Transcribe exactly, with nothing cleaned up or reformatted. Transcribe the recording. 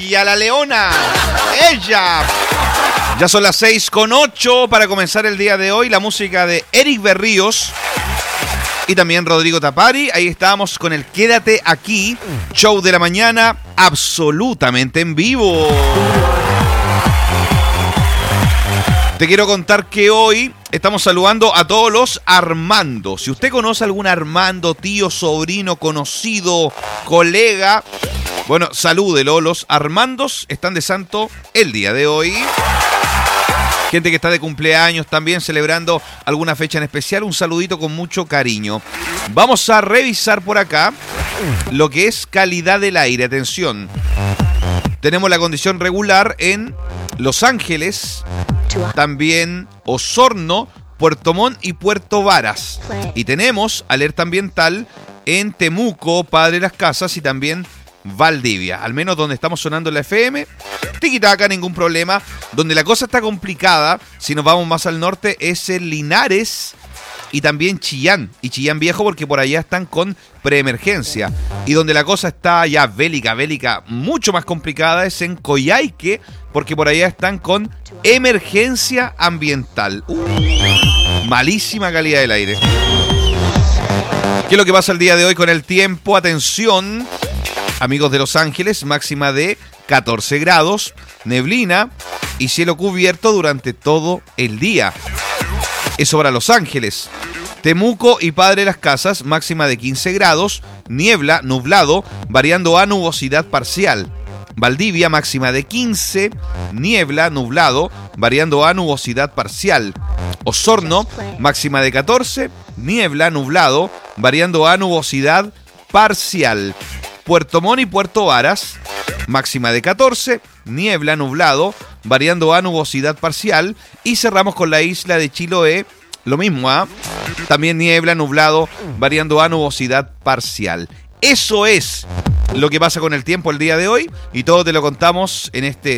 ella, la leona. Ella. Ya son las seis con ocho para comenzar el día de hoy. La música de Eric Berríos y también Rodrigo Tapari. Ahí estábamos con el Quédate Aquí, show de la mañana, absolutamente en vivo. Te quiero contar que hoy estamos saludando a todos los Armando. Si usted conoce a algún Armando, tío, sobrino, conocido, colega, bueno, salúdelo. Los Armandos están de santo el día de hoy. Gente que está de cumpleaños también celebrando alguna fecha en especial. Un saludito con mucho cariño. Vamos a revisar por acá lo que es calidad del aire. Atención. Tenemos la condición regular en Los Ángeles, también Osorno, Puerto Montt y Puerto Varas. Y tenemos alerta ambiental en Temuco, Padre Las Casas y también Valdivia. Al menos donde estamos sonando la F M. Tiquitaca, ningún problema. Donde la cosa está complicada, si nos vamos más al norte, es el Linares y también Chillán. Y Chillán Viejo, porque por allá están con preemergencia. Y donde la cosa está ya bélica, bélica, mucho más complicada, es en Coyhaique, porque por allá están con emergencia ambiental. Uh, malísima calidad del aire. ¿Qué es lo que pasa el día de hoy con el tiempo? Atención, amigos de Los Ángeles, máxima de catorce grados, neblina y cielo cubierto durante todo el día. Eso para Los Ángeles. Temuco y Padre Las Casas, máxima de quince grados, niebla, nublado, variando a nubosidad parcial. Valdivia, máxima de quince, niebla, nublado, variando a nubosidad parcial. Osorno, máxima de catorce, niebla, nublado, variando a nubosidad parcial. Puerto Montt y Puerto Varas, máxima de catorce, niebla, nublado, variando a nubosidad parcial. Y cerramos con la isla de Chiloé, lo mismo, ¿ah? ¿eh? También niebla, nublado, variando a nubosidad parcial. Eso es lo que pasa con el tiempo el día de hoy y todo te lo contamos en este